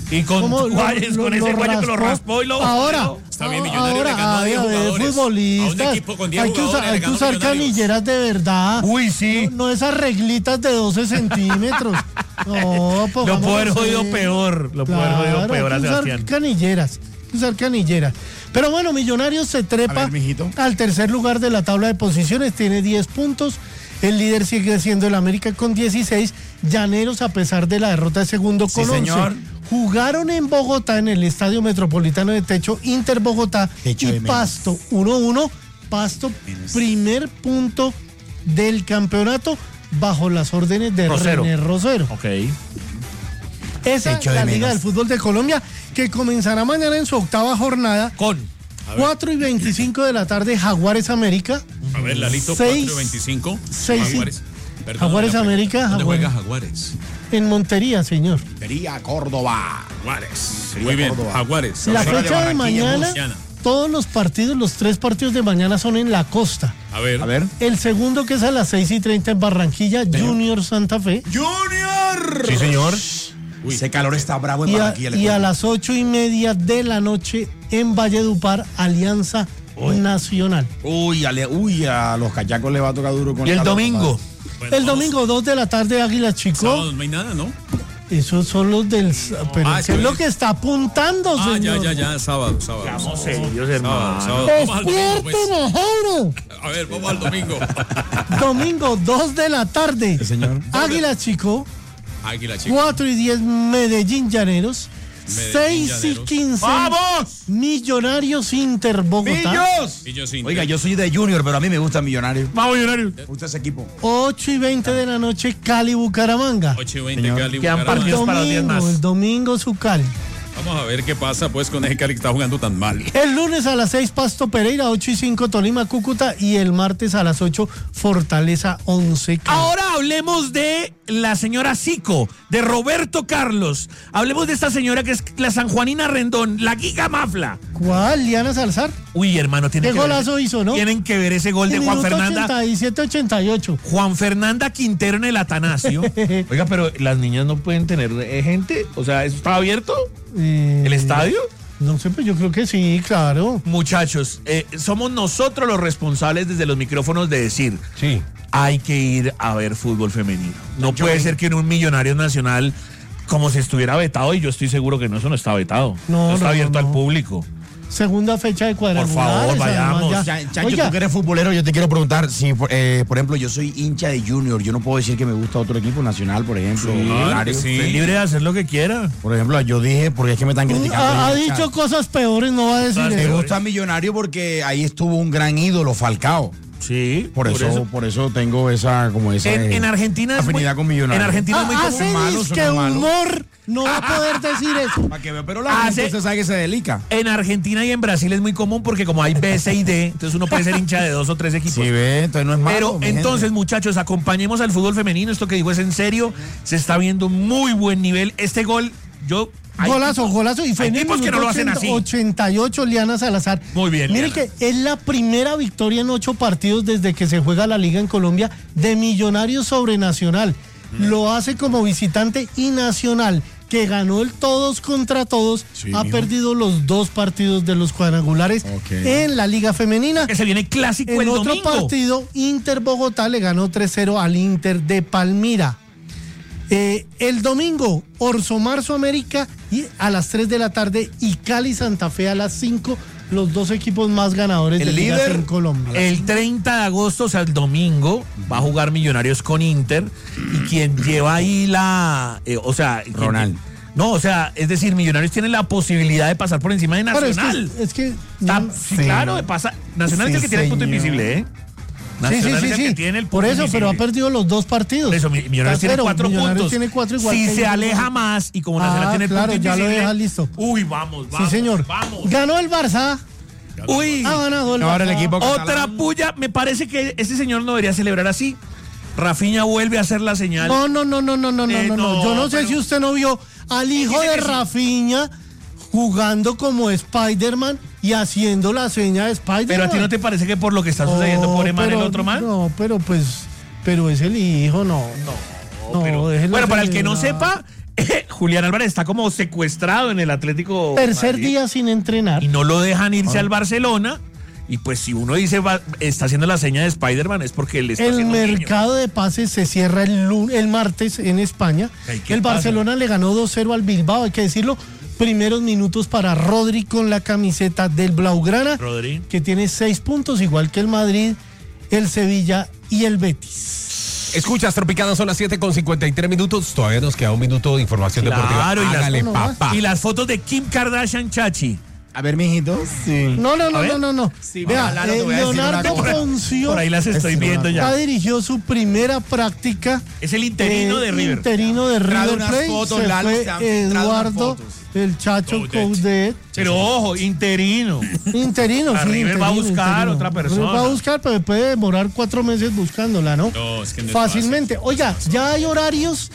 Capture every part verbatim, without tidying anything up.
Y con Juárez, con ese guayo que lo raspó y lo... Ahora, está bien, Millonario le ganó ahora, a diez jugadores. futbolistas. A un equipo con diez hay que usar, jugadores hay le que ganó usar Millonarios. canilleras de verdad. Uy, sí. No, no esas reglitas de doce centímetros. No, lo puedo haber jodido peor. Lo puedo haber jodido peor a hay que usar Sebastián. canilleras. Hay que usar canilleras. Pero bueno, Millonarios se trepa A ver, mijito. al tercer lugar de la tabla de posiciones. Tiene diez puntos. El líder sigue siendo el América con dieciséis. Llaneros, a pesar de la derrota de segundo, con Sí, once. señor. Jugaron en Bogotá, en el Estadio Metropolitano de Techo, Inter Bogotá Techo y de menos. Pasto uno uno. Pasto, Menos. primer punto del campeonato bajo las órdenes de Rosero. René Rosero. Ok. Esa es Techo de la Liga menos. del Fútbol de Colombia, que comenzará mañana en su octava jornada. Con. cuatro y veinticinco de la tarde, Jaguares América. A ver, Lalito, Seis- cuatro y veinticinco. seis- Jaguares. Perdón, Jaguares la- América, ¿Dónde Jaguares. juega Jaguares? En Montería, señor. Sería Córdoba. Jaguares. Sería Muy bien, Córdoba. Jaguares. La A ver, Zona de fecha de Barranquilla, mañana, Luciana. todos los partidos, los tres partidos de mañana son en la costa. A ver. A ver. El segundo, que es a las seis y treinta en Barranquilla, Junior Santa Fe. ¡Junior! Sí, señor. Uy. Ese calor está bravo en Y a, Barranquilla. le y a cuento. las ocho y media de la noche en Valledupar, Alianza Nacional. Uy, ale- uy, a los cachacos le va a tocar duro con Y el calor, domingo. compadre. Bueno, El vamos. domingo, dos de la tarde, Águila Chico. Sábado no hay nada, ¿no? Esos son los del... Pero Ah, ¿qué es sí. lo que está apuntando, Ah, ya, señor? ya, ya, sábado, sábado. Vamos sábado, serios, sábado, hermano. sábado. Vamos al domingo, ¡Despierten, pues. Jairo! A ver, vamos al domingo. Domingo, dos de la tarde. Sí, señor. Águila Chico, Águila, chico. cuatro y diez, Medellín Llaneros. Medellín, seis y Llaneros. quince, ¡Vamos! Millonarios Inter Bogotá. ¡Millos! Y yo sin- Oiga, yo soy de Junior, pero a mí me gusta Millonario. Vamos, Millonarios. Me gusta ese equipo. ocho y veinte de la noche, Cali Bucaramanga. ocho y veinte, Señor. Cali, Quedan El Bucaramanga. partidos para los diez domingo, más. el domingo su Cali. Vamos a ver qué pasa pues con ese Cali que está jugando tan mal. El lunes a las seis, Pasto Pereira, ocho y cinco, Tolima Cúcuta. Y el martes a las ocho, Fortaleza once. Cali. Ahora hablemos de la señora Zico, de Roberto Carlos. Hablemos de esta señora que es la Sanjuanina Rendón, la Giga Mafla. ¿Cuál? Liana Salzar. Uy, hermano, tienen ¿Qué que ver- golazo hizo, no? Tienen que ver ese gol de En Juan minuto Fernanda. ochenta y siete ochenta y ocho. Juan Fernanda Quintero en el Atanasio. Oiga, pero las niñas no pueden tener eh, gente. O sea, ¿eso estaba abierto? Eh, ¿El estadio? No sé, pues yo creo que sí, claro. Muchachos, eh, somos nosotros los responsables desde los micrófonos de decir, Sí. hay que ir a ver fútbol femenino. No puede ser que en un Millonario Nacional, como si estuviera vetado, y yo estoy seguro que no, eso no está vetado. No, No, está no, abierto no. al público. Segunda fecha de cuadrangulares. favor, además, vayamos. ya- Chan- Chancho, Oiga, tú que eres futbolero, yo te quiero preguntar si, por, eh, por ejemplo, yo soy hincha de Junior, yo no puedo decir que me gusta otro equipo nacional, por ejemplo. Millonario. Usted es libre de hacer lo que quiera. Por ejemplo, yo dije, porque es que me están criticando. ha, ha en el dicho chat. cosas peores, no va a decir Me eso. gusta Millonario porque ahí estuvo un gran ídolo, Falcao. Sí, Por, eso, por eso tengo esa, como esa En, eh, en Argentina es muy, afinidad con Millonario. en Argentina es muy Ah, común. hace malo, disque son malos. humor, no va a poder decir eso. Para que vea, pero la Hace- gente usted sabe que se delica. En Argentina y en Brasil es muy común porque como hay B, C y D, entonces uno puede ser hincha de dos o tres equipos. Sí, ve, entonces no es malo. Pero mi entonces, gente. muchachos, acompañemos al fútbol femenino. Esto que digo es en serio. Se está viendo muy buen nivel. Este gol, yo. hay- Golazo, golazo. Y fue hay en el tipos que no minuto lo hacen así. ochenta y ocho, Liana Salazar. Muy bien, Mire Liana. que es la primera victoria en ocho partidos desde que se juega la liga en Colombia de Millonarios sobre Nacional. Lo hace como visitante y Nacional, que ganó el todos contra todos, Sí, ha mijo. perdido los dos partidos de los cuadrangulares Ok. en la liga femenina. Que se viene clásico En el otro domingo. partido, Inter Bogotá le ganó tres cero al Inter de Palmira. Eh, el domingo, Orso Marzo América y a las tres de la tarde y Cali Santa Fe a las cinco, los dos equipos más ganadores El de ligas líder, en Colombia. El treinta de agosto, o sea, el domingo, va a jugar Millonarios con Inter. Y quien lleva ahí la. eh, o sea. quien- Ronald. No, o sea, es decir, Millonarios tiene la posibilidad de pasar por encima de Pero es Nacional. que, es que Está- no, sí, claro, de pasa. Nacional es el Sí, que tiene el punto señor. invisible, ¿eh? sí, sí, Nacional sí, es el que sí. tiene el Por punto eso, pero ha invisible. perdido los dos partidos. Por eso, Mi- Millonarios Está tiene cero, cuatro Millonarios puntos. tiene cuatro igual si que se Inter. aleja más y como Nacional Ah, tiene el claro, punto ya lo invisible. deja listo. Uy, vamos, vamos. Sí, señor. Vamos. Ganó el Barça. Uy. Ha ganado el Ahora el Barça. equipo Otra catalán. puya. Me parece que este señor no debería celebrar así. Rafinha vuelve a hacer la señal. No, no, no, no, no, no, Eh, no, no. no, Yo no sé pero- si usted no vio al hijo dice de que sí. Rafinha jugando como Spider-Man y haciendo la seña de Spider-Man. Pero a ti no te parece que por lo que está sucediendo No, por Eman el pero- otro man. No, pero pues, pero es el hijo, no, no. No, pero- déjelo bueno, para el celebrar. que no sepa, Julián Álvarez está como secuestrado en el Atlético Tercer Madrid, día sin entrenar. y no lo dejan irse al Barcelona. Y pues si uno dice va, está haciendo la seña de Spider-Man es porque él está El haciendo un niño. mercado de pases se cierra el, lun- el martes en España. Ay, ¿qué El pasa? Barcelona le ganó dos cero al Bilbao, hay que decirlo. Primeros minutos para Rodri con la camiseta del Blaugrana, Rodri. que tiene seis puntos, igual que el Madrid, el Sevilla y el Betis. Escuchas, Tropicana, son las siete con cincuenta y tres minutos. Todavía nos queda un minuto de información Claro, deportiva. y las- Hágale, no más. papá. Y las fotos de Kim Kardashian Chachi. A ver, mijito. Sí. No, no, no, A ver. no, no, no. Sí, Vea, Lalo, te eh, voy a decir una Leonardo cosa. Poncio Por ahí las estoy Es viendo ya ya. dirigió su primera práctica. Es el interino eh, de River. Interino de Trae River unas Plate. fotos, Se Lalo, fue se han filtrado unas Eduardo, fotos. el Chacho Coudet. Coudet. Pero ojo, interino. Interino, A sí. River va a interino, buscar interino. otra persona. River va a buscar, pero puede demorar cuatro meses buscándola, ¿no? No, es que no es Fácilmente. Oiga, ya hay horarios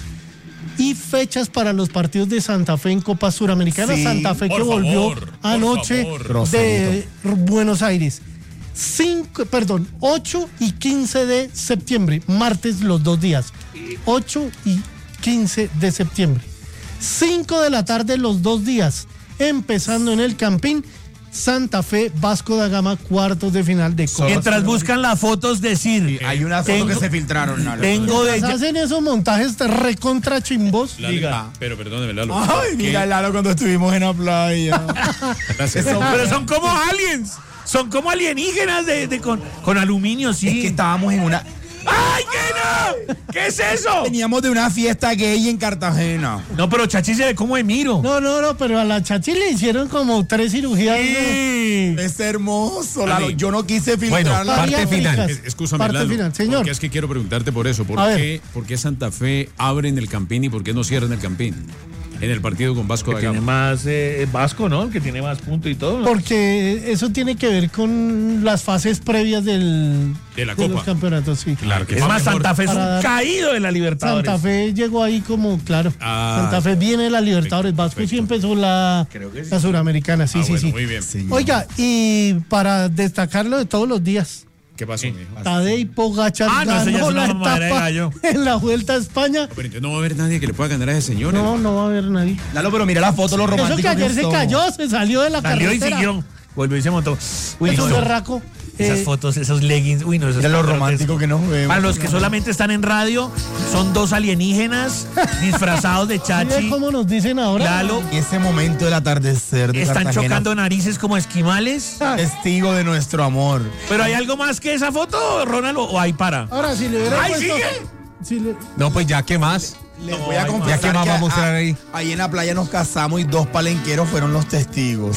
y fechas para los partidos de Santa Fe en Copa Suramericana. Sí, Santa Fe por que volvió favor, por anoche favor. de Buenos Aires. Cinco, perdón, ocho y quince de septiembre, martes los dos días. ocho y quince de septiembre. cinco de la tarde los dos días, empezando en el Campín. Santa Fe, Vasco da Gama, cuartos de final de Copa. Mientras buscan las fotos, decir. Hay unas fotos Tengo- que se filtraron, Lalo. Tengo de. Mientras hacen esos montajes de recontra chimbos. Lalo, Diga. Pero perdóneme, Lalo. Ay, ¿qué? mira, Lalo, cuando estuvimos en la playa. Gracias. Pero son como aliens. Son como alienígenas de, de con, con aluminio, sí. Es que estábamos en una... ¡Ay, qué no! ¿Qué es eso? Veníamos de una fiesta gay en Cartagena. No, pero Chachi se ve como Emiro. No, no, no, pero a la Chachi le hicieron como tres cirugías. ¿no? Sí. Es hermoso, Lalo. Ani. Yo no quise Bueno, filtrar la... parte final. Bariátricas. Es- Escúchame, Parte Lalo, final, señor. Porque es que quiero preguntarte por eso. ¿Por A ver. qué, ¿Por qué Santa Fe abre en el Campín y por qué no cierra en el Campín? En el partido con Vasco Que da tiene Gama. más eh, Vasco, ¿no? Que tiene más punto y todo. ¿no? Porque eso tiene que ver con las fases previas del, De la los Copa. campeonatos, sí. Claro que Es va más, mejor. Santa Fe es Para un dar- caído de la Libertadores. Santa Fe llegó ahí como, claro. Ah, Santa Fe viene de la Libertadores. Vasco perfecto. sí empezó la, Creo que sí. la Suramericana, sí, Ah, sí, bueno, sí. muy bien. Oiga, y para destacarlo de todos los días, ¿Qué pasó, mijo? Tadej Pogacar Ah, no, eso ya ganó es una la mamadera de etapa gallo. en la Vuelta a España. Pero entonces no va a haber nadie que le pueda ganar a ese señor. No, no va a haber nadie. Lalo, pero mira la foto, lo Eso romántico que ayer se somos. cayó, se salió de la Salió y carretera. siguió. Volvió y se montó. Uy, Es no, un no. berraco. Esas Eh, fotos, esos leggings. Uy, no, eso Mira está lo grotesco. romántico que nos vemos. Para los que solamente están en radio, son dos alienígenas disfrazados de mire Chachi. cómo nos dicen ahora. Lalo, En ese momento del atardecer de están Cartagena, chocando narices como esquimales. testigo de nuestro amor. Pero hay algo más que esa foto, Ronald, o ahí para. Ahora, si le hubiera ¡Ay, puesto... sigue! si le- No, pues ya, ¿qué más? Les voy a ay, confesar ya que más que va a mostrar a- ahí. ahí en la playa nos casamos y dos palenqueros fueron los testigos.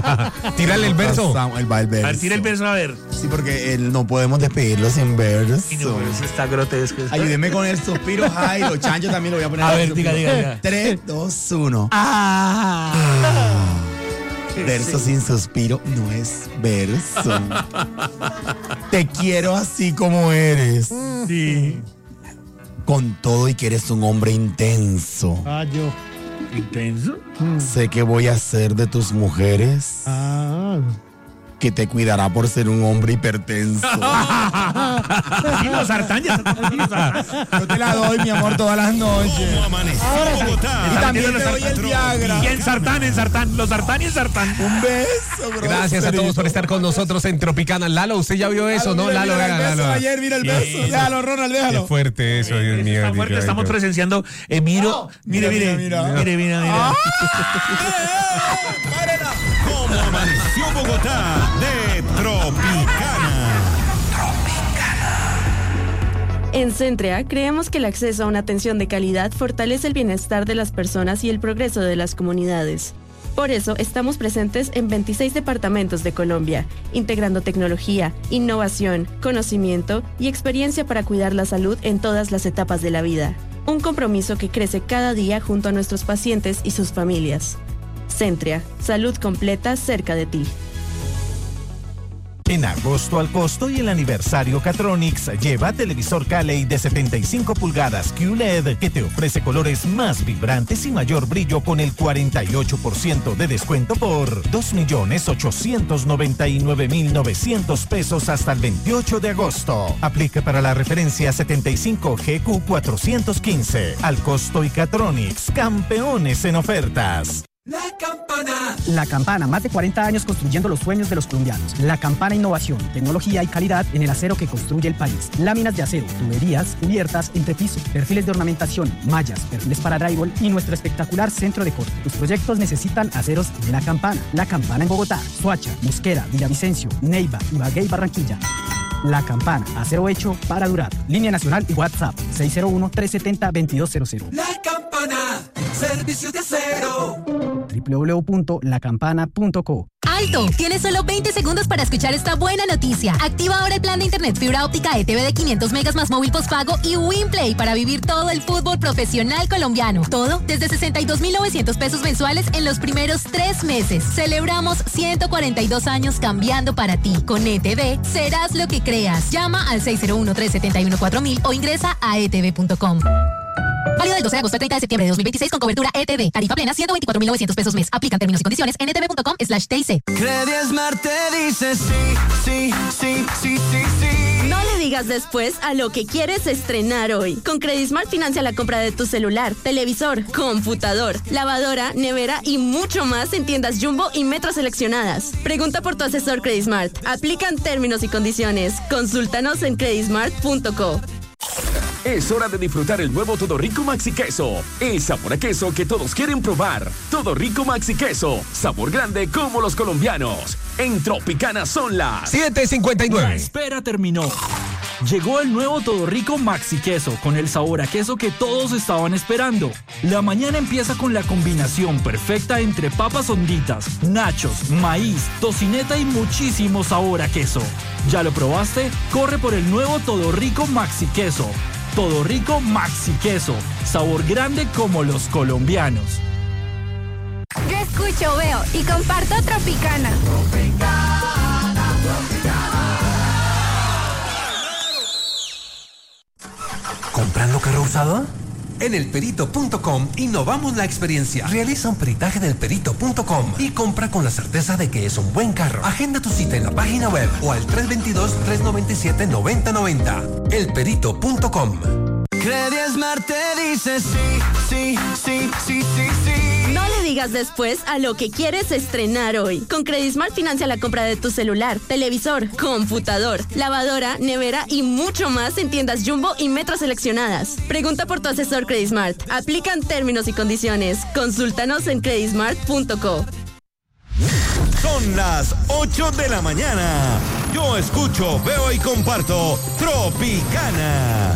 Tírale el Nos verso. casamos, el, va el verso. A ver, tira el verso a ver. Sí, porque él, no podemos despedirlo sin verso. Y no, eso está grotesco. Ayúdeme con el suspiro, Jairo. Chancho también lo voy a poner. A el ver, suspiro. diga, diga, diga. tres, dos, uno. Ah. Verso sin suspiro no es verso. Te quiero así como eres. Sí. Con todo y que eres un hombre intenso. Ah, yo. Intenso. Sé que voy a ser de tus mujeres Ah. que te cuidará por ser un hombre hipertenso. Sí, los sartán, ya están así, los sartán. Yo te la doy, mi amor, todas las noches. Bogotá. Y también los te doy el Viagra. Y en sartán, en sartán, los sartán y en sartán. Un beso, bro. Gracias a todos por estar con nosotros en Tropicana. Lalo, usted ya vio eso, ¿no? Mira, Lalo, mira el vea, beso Lalo. ayer, mira el beso. Déjalo, Ronald, Qué déjalo. fuerte eso, Dios mío. Está fuerte, bendito, estamos bendito. presenciando. Eh, miro, mire, mira, mire, mira, mire, mire, mire. Como amaneció Bogotá de Tropicana. En Centrea creemos que el acceso a una atención de calidad fortalece el bienestar de las personas y el progreso de las comunidades. Por eso estamos presentes en veintiséis departamentos de Colombia, integrando tecnología, innovación, conocimiento y experiencia para cuidar la salud en todas las etapas de la vida. Un compromiso que crece cada día junto a nuestros pacientes y sus familias. Centrea, salud completa cerca de ti. En agosto al costo y el aniversario Catronics, lleva televisor Caley de setenta y cinco pulgadas Q L E D que te ofrece colores más vibrantes y mayor brillo con el cuarenta y ocho por ciento de descuento por dos millones ochocientos noventa y nueve mil novecientos pesos hasta el veintiocho de agosto. Aplica para la referencia setenta y cinco G Q cuatrocientos quince. Al costo y Catronics, campeones en ofertas. La Campana. La Campana, más de cuarenta años construyendo los sueños de los colombianos. La Campana, innovación, tecnología y calidad en el acero que construye el país. Láminas de acero, tuberías, cubiertas, entrepiso, perfiles de ornamentación, mallas, perfiles para drywall y nuestro espectacular centro de corte. Tus proyectos necesitan aceros de La Campana. La Campana en Bogotá, Soacha, Mosquera, Villavicencio, Neiva, Ibagué y Barranquilla. La Campana, acero hecho para durar. Línea nacional y WhatsApp seis cero uno, tres siete cero, dos dos cero cero. La Campana, servicios de acero. doble u doble u doble u punto la campana punto co. ¡Alto! Tienes solo veinte segundos para escuchar esta buena noticia. Activa ahora el plan de internet fibra óptica E T V de quinientos megas más móvil postpago y WinPlay para vivir todo el fútbol profesional colombiano. Todo desde sesenta y dos mil novecientos pesos mensuales en los primeros tres meses. Celebramos ciento cuarenta y dos años cambiando para ti. Con E T V serás lo que creas. Llama al seis cero uno, tres siete uno, cuatro mil o ingresa a e t v punto com. Válido del doce de agosto al treinta de septiembre de dos mil veintiséis con cobertura E T V. Tarifa plena ciento veinticuatro mil novecientos pesos mes. Aplican términos y condiciones en e t v punto com slash t i c. Credismart te dice sí, sí, sí, sí, sí, sí. No le digas después a lo que quieres estrenar hoy. Con Credismart financia la compra de tu celular, televisor, computador, lavadora, nevera y mucho más en tiendas Jumbo y Metro seleccionadas. Pregunta por tu asesor Credismart. Aplican términos y condiciones. Consúltanos en credismart punto co. Es hora de disfrutar el nuevo Todo Rico Maxi Queso. El sabor a queso que todos quieren probar. Todo Rico Maxi Queso. Sabor grande como los colombianos. En Tropicana son las siete cincuenta y nueve. La espera terminó. Llegó el nuevo Todo Rico Maxi Queso con el sabor a queso que todos estaban esperando. La mañana empieza con la combinación perfecta entre papas honditas, nachos, maíz, tocineta y muchísimo sabor a queso. ¿Ya lo probaste? Corre por el nuevo Todo Rico Maxi Queso. Todo Rico Maxi Queso. Sabor grande como los colombianos. Yo escucho, veo y comparto Tropicana. Tropicana, Tropicana. ¿Comprando carro usado? En elperito punto com innovamos la experiencia. Realiza un peritaje del perito punto com y compra con la certeza de que es un buen carro. Agenda tu cita en la página web o al tres dos dos, tres nueve siete, nueve cero nueve cero. elperito punto com. Credismart te dice sí, sí, sí, sí, sí, sí. No le digas después a lo que quieres estrenar hoy. Con Credismart financia la compra de tu celular, televisor, computador, lavadora, nevera y mucho más en tiendas Jumbo y Metro seleccionadas. Pregunta por tu asesor Credismart. Aplican términos y condiciones. Consúltanos en credismart punto co. Son las ocho de la mañana. Yo escucho, veo y comparto Tropicana.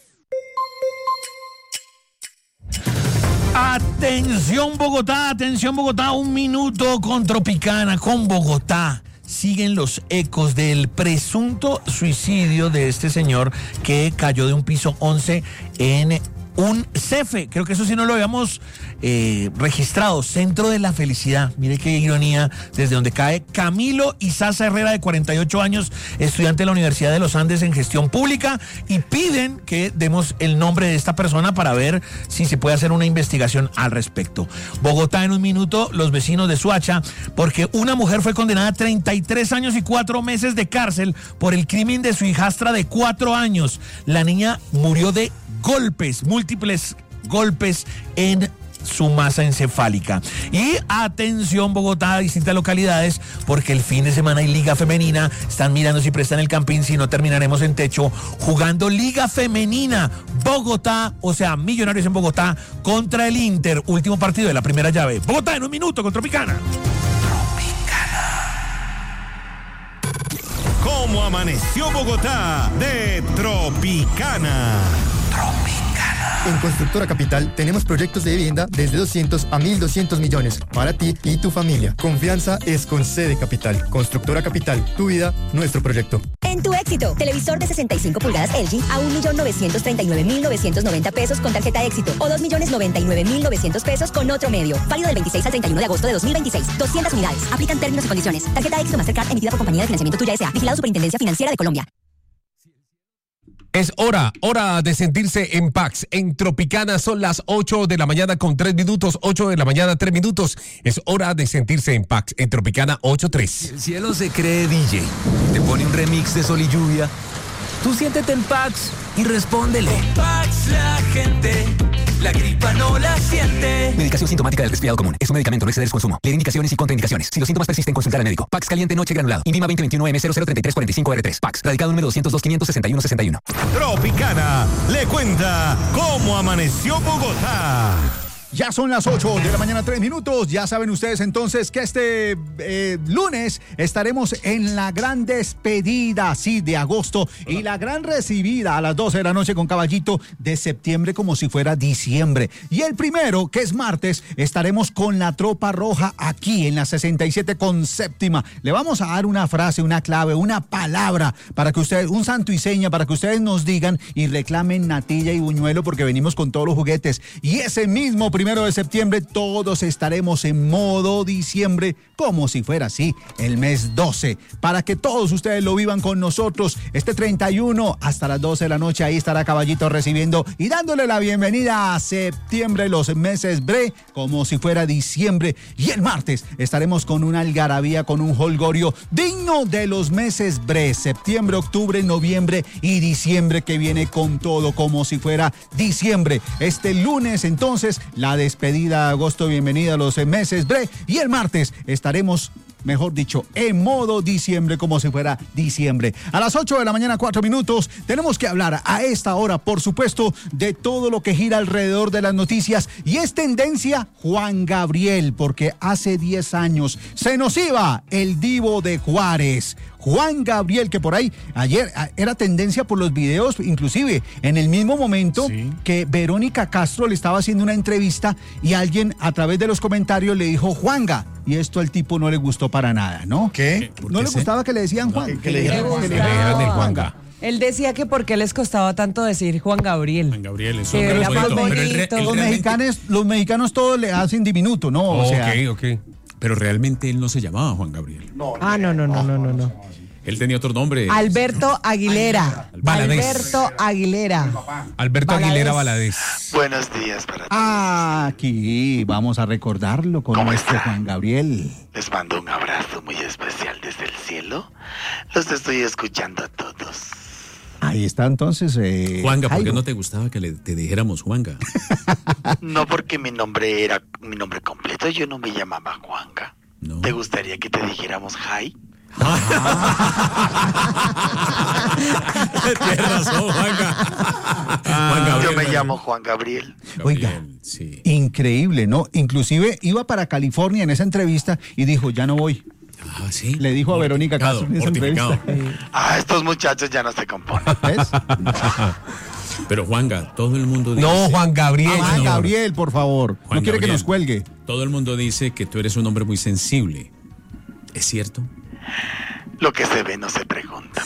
Atención Bogotá, atención Bogotá, un minuto con Tropicana, con Bogotá. Siguen los ecos del presunto suicidio de este señor que cayó de un piso once en un CEFE. Creo que eso sí no lo habíamos eh, registrado. Centro de la Felicidad. Mire qué ironía, desde donde cae Camilo Izaza Herrera, de cuarenta y ocho años, estudiante de la Universidad de los Andes en Gestión Pública, y piden que demos el nombre de esta persona para ver si se puede hacer una investigación al respecto. Bogotá en un minuto, los vecinos de Soacha, porque una mujer fue condenada a treinta y tres años y cuatro meses de cárcel por el crimen de su hijastra de cuatro años. La niña murió de golpes, múltiples golpes en su masa encefálica. Y atención Bogotá, distintas localidades, porque el fin de semana hay Liga Femenina. Están mirando si prestan el Campín, si no terminaremos en techo jugando Liga Femenina. Bogotá, o sea, Millonarios en Bogotá contra el Inter, último partido de la primera llave. Bogotá en un minuto con Tropicana. ¿Cómo amaneció Bogotá? De Tropicana. En Constructora Capital tenemos proyectos de vivienda desde doscientos a mil doscientos millones para ti y tu familia. Confianza es con C de Capital. Constructora Capital, tu vida, nuestro proyecto. en tu éxito. Televisor de sesenta y cinco pulgadas L G a un millón novecientos treinta y nueve mil novecientos noventa pesos con tarjeta éxito o dos millones noventa y nueve mil novecientos pesos con otro medio. Válido del veintiséis al treinta y uno de agosto de dos mil veintiséis. doscientas unidades. Aplican términos y condiciones. Tarjeta éxito Mastercard emitida por Compañía de Financiamiento Tuya S A. Vigilado Superintendencia Financiera de Colombia. Es hora, hora de sentirse en Pax. En Tropicana son las ocho de la mañana con tres minutos, ocho de la mañana, tres minutos. Es hora de sentirse en Pax. En Tropicana ocho tres. El cielo se cree D J. Te pone un remix de Sol y Lluvia. Tú siéntete en Pax y respóndele. Con Pax la gente, la gripa no la siente. Medicación sintomática del resfriado común. Es un medicamento, no exceder su consumo. Leer indicaciones y contraindicaciones. Si los síntomas persisten, consultar al médico. Pax caliente noche granulado. Invima veinte veintiuno M cero cero treinta y tres cuarenta y cinco R tres. Pax. Radicado número doscientos dos quinientos sesenta y uno sesenta y uno. Tropicana le cuenta cómo amaneció Bogotá. Ya son las ocho de la mañana, tres minutos. Ya saben ustedes entonces que este eh, lunes estaremos en la gran despedida, sí, de agosto y la gran recibida a las doce de la noche con Caballito de septiembre como si fuera diciembre. Y el primero, que es martes, estaremos con la Tropa Roja aquí en la sesenta y siete con séptima. Le vamos a dar una frase, una clave, una palabra para que ustedes, un santo y seña para que ustedes nos digan y reclamen natilla y buñuelo porque venimos con todos los juguetes. Y ese mismo primero de septiembre todos estaremos en modo diciembre como si fuera así el mes doce para que todos ustedes lo vivan con nosotros este treinta y uno hasta las doce de la noche. Ahí estará Caballito recibiendo y dándole la bienvenida a septiembre, los meses bre como si fuera diciembre. Y el martes estaremos con una algarabía, con un holgorio digno de los meses bre, septiembre, octubre, noviembre y diciembre, que viene con todo como si fuera diciembre. Este lunes entonces la despedida de agosto, bienvenida a los meses bre, y el martes estaremos, mejor dicho, en modo diciembre como si fuera diciembre. A las ocho de la mañana, cuatro minutos, tenemos que hablar a esta hora, por supuesto, de todo lo que gira alrededor de las noticias y es tendencia Juan Gabriel, porque hace diez años se nos iba el divo de Juárez. Juan Gabriel, que por ahí ayer era tendencia por los videos, inclusive en el mismo momento sí. que Verónica Castro le estaba haciendo una entrevista y alguien a través de los comentarios le dijo Juanga, y esto al tipo no le gustó para nada, ¿no? ¿Qué? ¿No le gustaba que le decían Juan? No, que, que le dijeran el Juanga. Él decía que por qué les costaba tanto decir Juan Gabriel. Juan Gabriel, eso que era más bonito. El, el, los, mexicanos, los mexicanos todos le hacen diminuto, ¿no? Oh, o sea, ok, ok. Pero realmente él no se llamaba Juan Gabriel. No, ah, no, no, no, no, no, no. Él tenía otro nombre. Alberto Aguilera. Valadez. Alberto Aguilera. Alberto Valadez. Aguilera Valadez. Buenos días para todos. Ah, aquí vamos a recordarlo con nuestro están? Juan Gabriel. Les mando un abrazo muy especial desde el cielo. Los estoy escuchando a todos. Ahí está entonces. Eh, Juanga, ¿por qué no te gustaba que le, te dijéramos Juanga? No, porque mi nombre era mi nombre completo. Yo no me llamaba Juanga. No. ¿Te gustaría que te dijéramos Jai? Tienes razón, Juanga. Juan Gabriel, yo me Gabriel. llamo Juan Gabriel. Oiga, Gabriel, sí. Increíble, ¿no? Inclusive iba para California en esa entrevista y dijo, ya no voy. Ah, sí. Le dijo a Verónica Castro en esa entrevista. Ah, estos muchachos ya no se componen. ¿Ves? Pero Juanga, todo el mundo dice... No, Juan Gabriel. Ah, Juan Gabriel, por favor. Juan no quiere Gabriel, que nos cuelgue. Todo el mundo dice que tú eres un hombre muy sensible. ¿Es cierto? Lo que se ve no se pregunta.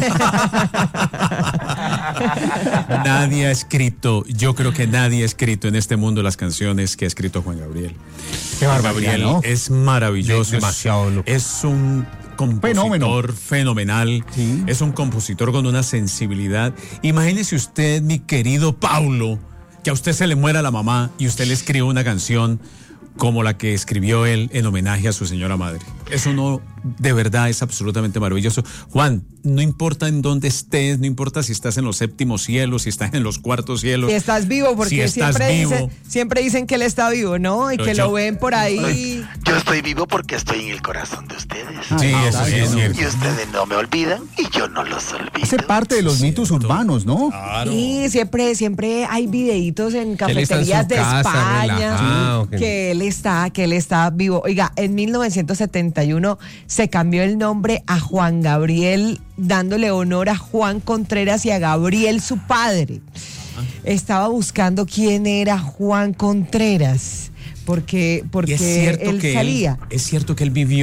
Nadie ha escrito, yo creo que nadie ha escrito en este mundo las canciones que ha escrito Juan Gabriel. Qué Gabriel, ¿no? Es maravilloso. Es demasiado loco. Es un compositor Fenómeno. fenomenal. Sí. Es un compositor con una sensibilidad. Imagínese usted, mi querido Paulo, que a usted se le muera la mamá y usted le escribe una canción como la que escribió él en homenaje a su señora madre. Eso no, de verdad, es absolutamente maravilloso. Juan, no importa en dónde estés, no importa si estás en los séptimos cielos, si estás en los cuartos cielos. Si estás vivo, porque si estás siempre, vivo. Dicen, siempre dicen que él está vivo, ¿no? Y Lo que yo, lo ven por ahí. Yo estoy vivo porque estoy en el corazón de ustedes. Sí, ah, eso sí es cierto. Y ustedes no me olvidan y yo no los olvido. Hace parte de los sí, mitos cierto. urbanos, ¿no? Claro. Sí, siempre, siempre hay videitos en cafeterías de casa, España relajado, que él está, que él está vivo. Oiga, en mil novecientos setenta y uno se cambió el nombre a Juan Gabriel, dándole honor a Juan Contreras y a Gabriel, su padre. Estaba buscando quién era Juan Contreras, porque, porque es cierto él que salía. Él, es cierto que él vivió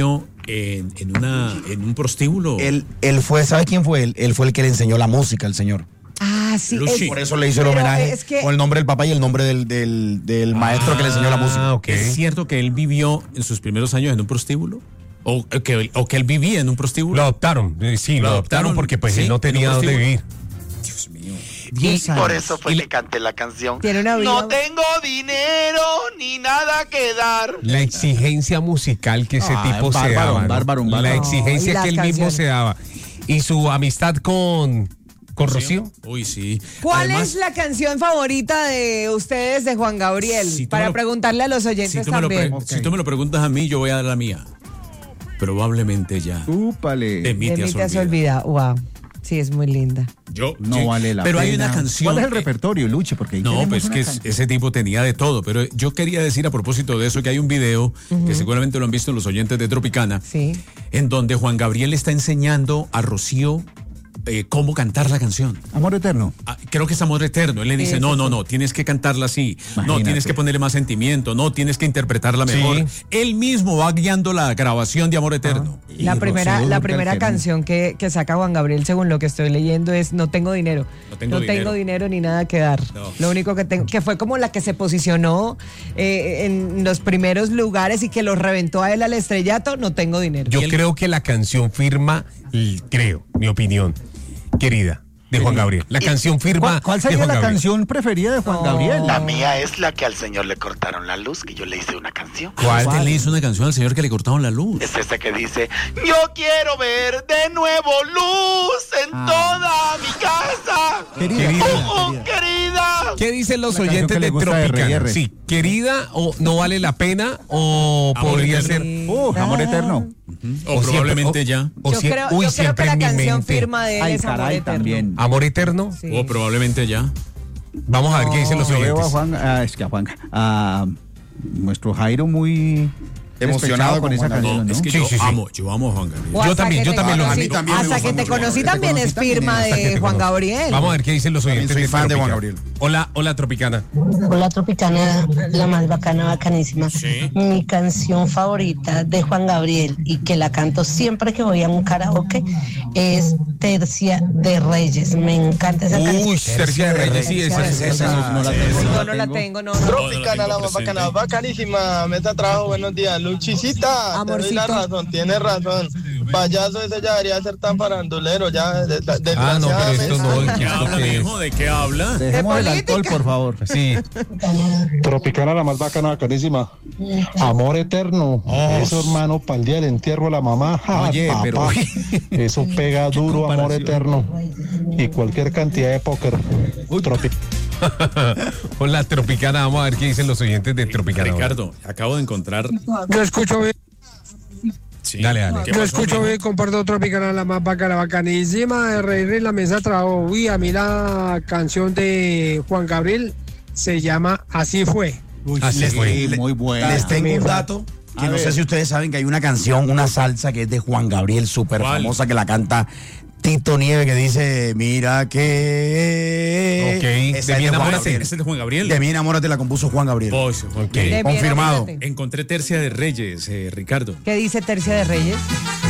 En, en, una, en un prostíbulo. Él, él fue, ¿sabe quién fue él? Él fue el que le enseñó la música al señor. Ah, sí. Es, por eso le hizo el homenaje es que, con el nombre del papá y el nombre del, del, del ah, maestro que le enseñó la música. Okay. ¿Es cierto que él vivió en sus primeros años en un prostíbulo? ¿O que, o que él vivía en un prostíbulo? Lo adoptaron, sí, lo, lo adoptaron porque pues sí, él no tenía dónde vivir. Dios mío. Y por eso fue y que canté la canción. No tengo dinero ni nada que dar. La exigencia musical que ese ah, tipo bárbaro, se daba. Bárbaro, bárbaro, ¿no? La exigencia no, que él canciones. mismo se daba. Y su amistad con... ¿Con Rocío? Uy, sí. ¿Cuál Además, es la canción favorita de ustedes de Juan Gabriel? Si Para lo, preguntarle a los oyentes si también. Pre- okay. Si tú me lo preguntas a mí, yo voy a dar la mía. Probablemente ya. Úpale. De mí te has olvidado. Wow. Sí, es muy linda. Yo, no sí, vale la pero pena. hay una canción. ¿Cuál es el repertorio, Luche? Porque ahí no, pues que canción. ese tipo tenía de todo. Pero yo quería decir a propósito de eso que hay un video uh-huh. que seguramente lo han visto los oyentes de Tropicana, sí. en donde Juan Gabriel está enseñando a Rocío eh, cómo cantar la canción. Amor Eterno. Ah, creo que es Amor Eterno. Él le dice, sí, no, sí, no, sí. no, tienes que cantarla así. Imagínate. No, tienes que ponerle más sentimiento. No, tienes que interpretarla mejor. Sí. Él mismo va guiando la grabación de Amor Eterno. Ah. La primera, la primera canción que, que saca Juan Gabriel, según lo que estoy leyendo, es No tengo dinero. No tengo, no dinero. tengo dinero ni nada que dar. No. Lo único que tengo, que fue como la que se posicionó eh, en los primeros lugares y que lo reventó a él al estrellato, No tengo dinero. Yo creo que la canción firma, creo, mi opinión, Querida, de Juan Gabriel. La canción firma. ¿Cuál, cuál sería de Juan la Gabriel? canción preferida de Juan No. Gabriel? La mía es la que al señor le cortaron la luz, que yo le hice una canción. ¿Cuál? ¿Cuál? ¿Le hizo una canción al señor que le cortaron la luz? Es esa que dice, yo quiero ver de nuevo luz en ah. toda mi casa. Querida. Uh, uh, querida. ¿Qué dicen los la oyentes de Tropicana? De sí, querida o no vale la pena o amor podría eterno. ser uh, Amor Eterno. Uh-huh. O, o probablemente siempre, ya. O yo si, creo, uy, yo creo que la canción mente. firma de él Ay, es caray, Amor Eterno. También. Amor Eterno. Sí. O probablemente ya. Vamos a ver no, qué dicen los oyentes. Yo veo a Juan, uh, es que a Juan, a nuestro Jairo muy emocionado con esa canción. No, ¿no? Es que sí, yo sí, amo, sí. yo amo a Juan Gabriel. Yo también, yo también lo amo. también hasta que te conocí también es firma de Juan Gabriel. Vamos a ver qué dicen los oyentes. Soy fan de Juan Gabriel. Hola, hola Tropicana. Hola Tropicana, la más bacana, bacanísima. ¿Sí? Mi canción favorita de Juan Gabriel y que la canto siempre que voy a un karaoke es Tercia de Reyes. Me encanta esa Uy, canción. Uy, Tercia de Reyes, sí, esa, esa, esa no la tengo. No, no la tengo, no. Tropicana, la más bacana, bacanísima. Meta trabajo, buenos días. Luchicita, te doy la razón, tienes razón. Payaso ese ya debería ser tan farandulero, ya. De, de, de ah, no, pero esto no. ¿De qué habla, viejo? ¿De qué habla? Dejemos el alcohol, por favor. Sí. Tropicana, la más bacana, bacanísima. Amor Eterno. Oh. Eso, hermano, para el día del entierro de la mamá. Oye, papá. pero... Eso pega duro, Amor Eterno. Y cualquier cantidad de póker. Tropi- Hola, Tropicana. Vamos a ver qué dicen los oyentes de Tropicana. Ricardo, acabo de encontrar... Yo escucho bien. Sí. Dale, dale. Yo escucho bien, comparto Tropicana, la más bacana, bacanísima, de reír en la mesa de trabajo. Uy, a mí la canción de Juan Gabriel se llama Así Fue. Uy, Así les, fue. Muy buena. Les tengo un dato que a no ver. sé si ustedes saben que hay una canción, una salsa que es de Juan Gabriel, súper famosa, que la canta Tito Nieve, que dice, mira que... Ok, esa de mi enamórate. Ese es de Juan Gabriel. De mi enamórate la compuso Juan Gabriel. Pues, okay. Confirmado. Encontré Tercia de Reyes, eh, Ricardo. ¿Qué dice Tercia de Reyes?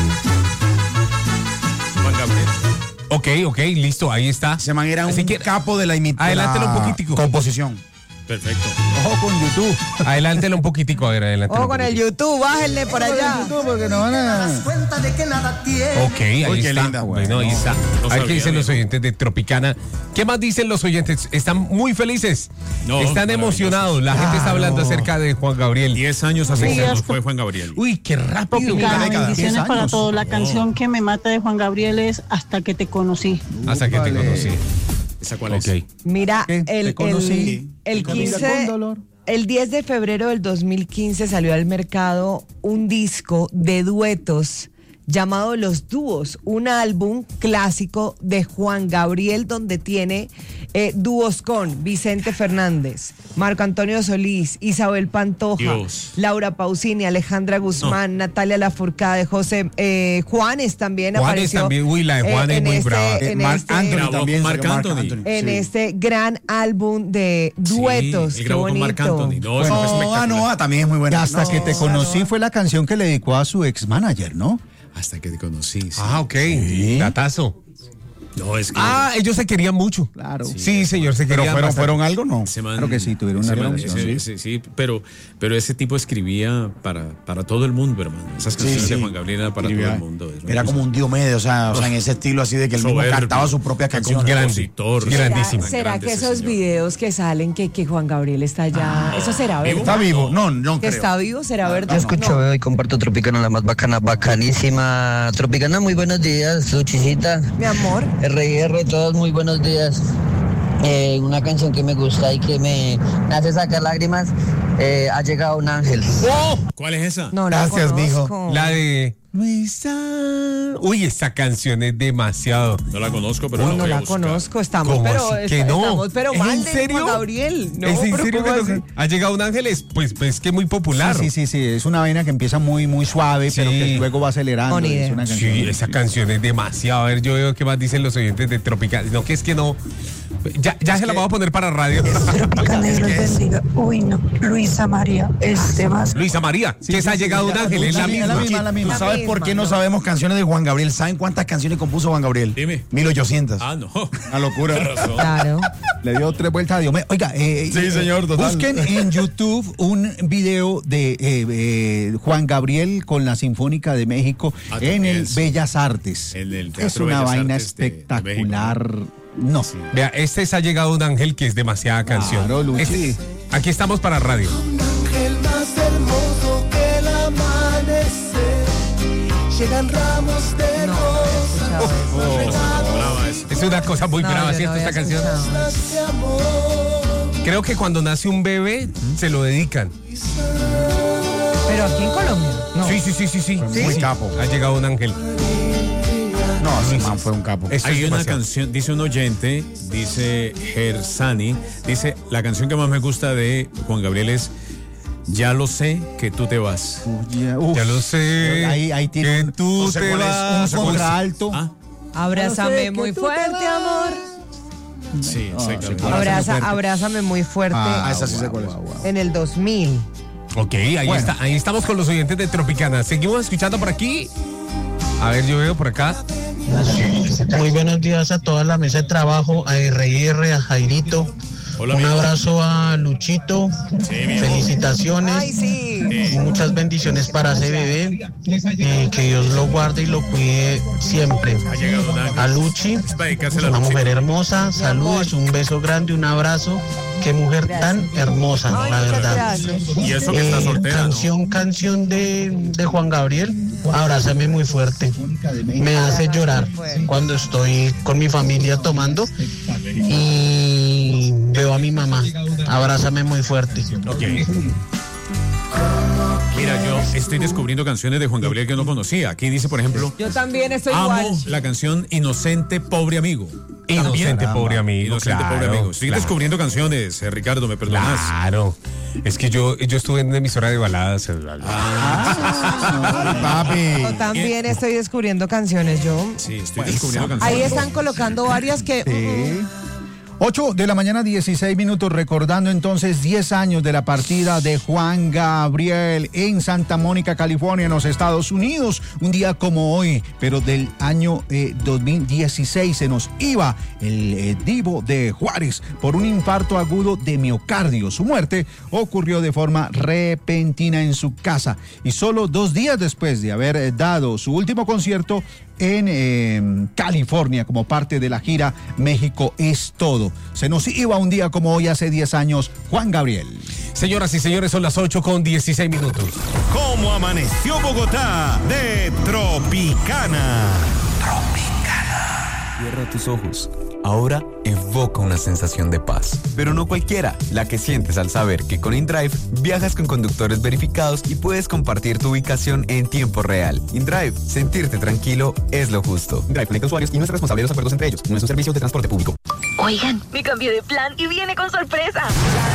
Juan Gabriel. Ok, ok, listo, ahí está. Ese man era Así un que, capo de la imitación. Adelántelo un poquitico. Composición. Perfecto. Ojo con YouTube. Adelántelo un poquitico, a ver, adelántelo. Ojo con el YouTube, bájenle por allá. YouTube porque no van a... cuenta de que nada tiene. Ok, ahí Uy, está. qué linda. Bueno, ahí está. No a ver qué dicen bien. los oyentes de Tropicana. ¿Qué más dicen los oyentes? Están muy felices. No, Están emocionados. La gente está hablando acerca de Juan Gabriel. Diez años hace que nos fue Juan Gabriel. Uy, qué rápido. Tropicana, bendiciones para todos. La canción que me mata de Juan Gabriel es Hasta que te conocí. Hasta que te conocí. ¿Esa cuál okay. es? Mira, ¿Qué? el, el, el quince, el diez de febrero del dos mil quince salió al mercado un disco de duetos llamado Los Dúos, un álbum clásico de Juan Gabriel donde tiene eh, dúos con Vicente Fernández, Marco Antonio Solís, Isabel Pantoja, Dios. Laura Pausini, Alejandra Guzmán, no. Natalia Lafourcade, José eh, Juanes también Juanes apareció. también, uy, la de Juanes eh, es muy este, brava. En Marc este, Anthony también. Marc Anthony. Anthony. En Sí. este gran álbum de duetos. Sí, él Qué grabó con bonito. Marc Anthony. No, Bueno, eso fue no, espectacular. Ah, no, ah, también es muy buena. Hasta No, que te conocí fue la canción que le dedicó a su ex manager, ¿no? Hasta que te conocí. Sí. Ah, ok. Datazo. No, es que. Ah, ellos se querían mucho. Claro. Sí, sí señor, se Pero querían fueron, bastante. fueron algo, ¿no? Ese man- Claro que sí, tuvieron una ese man- relación, ese- sí. ese- sí, pero, pero ese tipo escribía para, para todo el mundo, hermano. Esas canciones sí. de Juan Gabriel eran para Escribía. todo el mundo. Es una Era cosa- como un Diomedes, o sea, o sea, en ese estilo así de que él mismo Soberbio. cantaba sus propias canciones. grande. compositor, ¿Será, Grandísimo. será grande que ese esos señor. videos que salen que, que Juan Gabriel está allá, eso será verdad? ¿Está vivo? No, no ¿Que creo. está vivo? ¿Será verdad? Yo escucho No. veo y comparto Tropicana, la más bacana, bacanísima. Tropicana, muy buenos días, Luchicita. Mi amor. R y R, todos muy buenos días. Eh, una canción que me gusta y que me, me hace sacar lágrimas, eh, Ha llegado un ángel. ¡Oh! ¿Cuál es esa? No, la Gracias, mijo. conozco. La de Luisa. Uy, esta canción es demasiado. No la conozco, pero Uy, la no voy a la buscar. conozco, estamos, ¿Cómo pero, así que est- no? estamos, pero ¿Es mal en de serio? Juan Gabriel. No, ¿Es en pero serio ¿cómo que así? no- ha llegado un ángel? Es, pues, pues que muy popular. Sí, sí, sí, sí, es una vaina que empieza muy, muy suave, Sí. pero que luego va acelerando. Con Es idea. una canción. Sí, esa canción es demasiado. A ver, yo veo qué más dicen los oyentes de Tropical. No, que es que no. Ya, ya se la vamos a poner para radio. Tropicaneros bendiga. Uy, no. Luisa María, este más. Luisa María, que se ha llegado un ángel, es la misma. la misma. ¿Tú sabes La por qué no misma, no. sabemos canciones de Juan Gabriel? ¿Saben cuántas canciones compuso Juan Gabriel? Dime. mil ochocientas. Ah, no. Una locura. Tienes razón. Claro. Le dio tres vueltas a Dios. Oiga, eh, Sí, eh, señor, total. busquen en YouTube un video de eh, eh, Juan Gabriel con la Sinfónica de México Ah, en también el es. Bellas Artes. En el es Teatro una Bellas vaina Artes de- de espectacular. No. Vea, este se ha llegado un ángel que es demasiada canción. Claro, Luchi. Este- aquí estamos para radio. Ángel más hermoso que el amanecer. Llegan ramos de rosas. Brava esa. Es una cosa muy No, brava, yo ¿cierto? no Esta había canción. escuchado. de amor. Creo que cuando nace un bebé, se lo dedican. Pero aquí en Colombia. No. Sí, sí, sí, sí, sí. Muy Sí. capo. Ha llegado un ángel. No, ese man fue un capo. Esto Hay es una demasiado. canción, dice un oyente, dice Gersani, dice, la canción que más me gusta de Juan Gabriel es Ya lo sé que tú te vas. Ya, uf. Ya lo sé. Ahí, ahí tiene que un- tú no sé te cuál es, vas. no sé un cuál es. contralto. Ah, Abrázame muy fuerte, amor. sí, Ah, exactamente. sí, Abraza, fuerte. abrázame muy fuerte. Ah, esa sí sé cuál es. En el dos mil. Ok, ahí Bueno. está. Ahí estamos con los oyentes de Tropicana. Seguimos escuchando por aquí. A ver, yo veo por acá. Muy buenos días a toda la mesa de trabajo, a R y R, a Jairito. Hola, Un amigo. abrazo a Luchito. Felicitaciones. Ay, sí. Y muchas bendiciones para ese bebé. Eh, que Dios lo guarde y lo cuide siempre. Ha llegado un ángel. A Luchi, Es para dedicársela a una Luchi. mujer hermosa. Saludos, un beso grande, un abrazo. Qué mujer tan hermosa, Ay, la muchas verdad. gracias. Y eso que está Eh, soltera, ¿no? canción, canción de, de Juan Gabriel, Abrázame muy fuerte. Me hace llorar cuando estoy con mi familia tomando y veo a mi mamá. Abrázame muy fuerte. Ok. Mira, yo estoy descubriendo canciones de Juan Gabriel que no conocía. Aquí dice, por ejemplo, Yo también estoy amo igual. la canción Inocente, Pobre Amigo. Inocente, También. pobre amigo. Inocente, claro, Pobre Amigo. Estoy claro. descubriendo canciones, eh, Ricardo, ¿me perdonas? Claro. Es que yo, yo estuve en una emisora de baladas. Papi. Yo también estoy descubriendo canciones, yo. Sí, estoy descubriendo canciones. Ahí están colocando varias que... Sí. ocho de la mañana, dieciséis minutos, recordando entonces diez años de la partida de Juan Gabriel en Santa Mónica, California, en los Estados Unidos. Un día como hoy, pero del año eh, dos mil dieciséis, se nos iba el eh, divo de Juárez por un infarto agudo de miocardio. Su muerte ocurrió de forma repentina en su casa y solo dos días después de haber eh, dado su último concierto en eh, California como parte de la gira México es todo. Se nos iba un día como hoy hace diez años Juan Gabriel. Señoras y señores, son las ocho con dieciséis minutos. ¿Cómo amaneció Bogotá? De Tropicana. Cierra tus ojos. ahora evoca una sensación de paz. Pero no cualquiera, la que sientes al saber que con InDrive viajas con conductores verificados y puedes compartir tu ubicación en tiempo real. InDrive, sentirte tranquilo es lo justo. InDrive conecta usuarios y no es responsable de los acuerdos entre ellos. No es un servicio de transporte público. Oigan, me cambié de plan y viene con sorpresa.